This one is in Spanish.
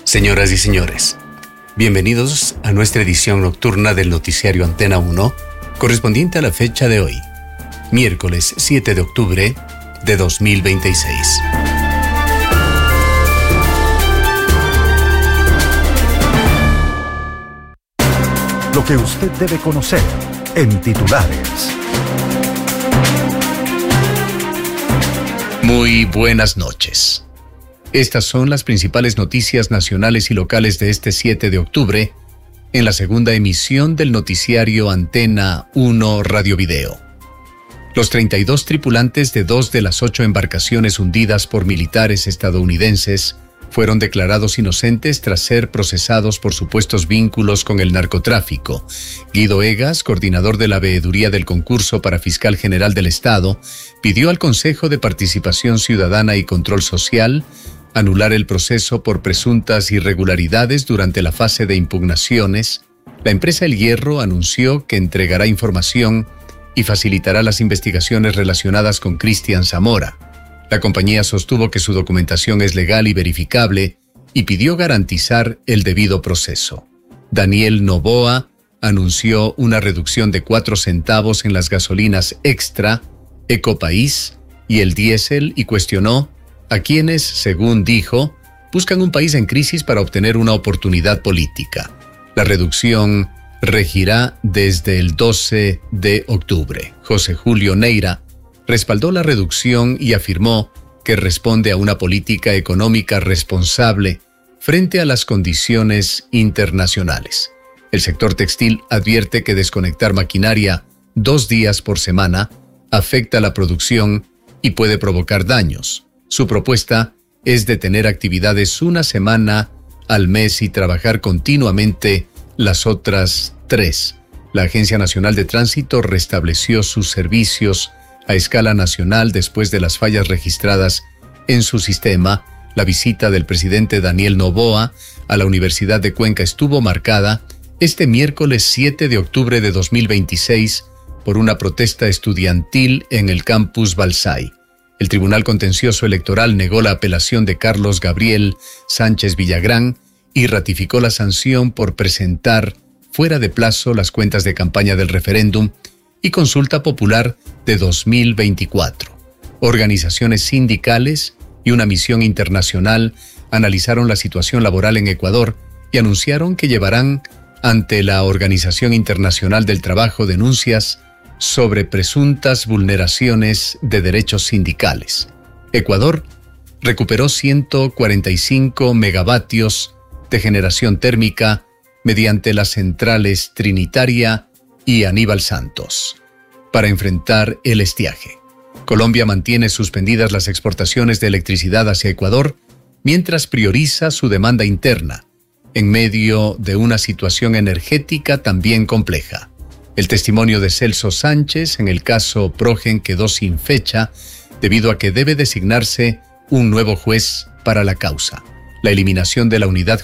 Señoras y señores, bienvenidos a nuestra edición nocturna del noticiario Antena 1, correspondiente a la fecha de hoy, miércoles 7 de octubre de 2026. Lo que usted debe conocer en titulares. Muy buenas noches. Estas son las principales noticias nacionales y locales de este 7 de octubre, en la segunda emisión del noticiario Antena 1 Radio Video. Los 32 tripulantes de 2 de las 8 embarcaciones hundidas por militares estadounidenses fueron declarados inocentes tras ser procesados por supuestos vínculos con el narcotráfico. Guido Egas, coordinador de la veeduría del concurso para fiscal general del Estado, pidió al Consejo de Participación Ciudadana y Control Social anular el proceso por presuntas irregularidades durante la fase de impugnaciones. La empresa El Hierro anunció que entregará información y facilitará las investigaciones relacionadas con Cristian Zamora. La compañía sostuvo que su documentación es legal y verificable y pidió garantizar el debido proceso. Daniel Noboa anunció una reducción de 4 centavos en las gasolinas Extra, Ecopaís y el diésel y cuestionó a quienes, según dijo, buscan un país en crisis para obtener una oportunidad política. La reducción regirá desde el 12 de octubre. José Julio Neira respaldó la reducción y afirmó que responde a una política económica responsable frente a las condiciones internacionales. El sector textil advierte que desconectar maquinaria 2 días por semana afecta la producción y puede provocar daños. Su propuesta es detener actividades 1 semana al mes y trabajar continuamente las otras 3. La Agencia Nacional de Tránsito restableció sus servicios a escala nacional después de las fallas registradas en su sistema. La visita del presidente Daniel Noboa a la Universidad de Cuenca estuvo marcada este miércoles 7 de octubre de 2026 por una protesta estudiantil en el campus Balsay. El Tribunal Contencioso Electoral negó la apelación de Carlos Gabriel Sánchez Villagrán y ratificó la sanción por presentar fuera de plazo las cuentas de campaña del referéndum y consulta popular de 2024. Organizaciones sindicales y una misión internacional analizaron la situación laboral en Ecuador y anunciaron que llevarán ante la Organización Internacional del Trabajo denuncias sobre presuntas vulneraciones de derechos sindicales. Ecuador recuperó 145 megavatios de generación térmica mediante las centrales Trinitaria y Aníbal Santos. Para enfrentar el estiaje, Colombia mantiene suspendidas las exportaciones de electricidad hacia Ecuador mientras prioriza su demanda interna, en medio de una situación energética también compleja. El testimonio de Celso Sánchez en el caso Progen quedó sin fecha debido a que debe designarse un nuevo juez para la causa. La eliminación de la Unidad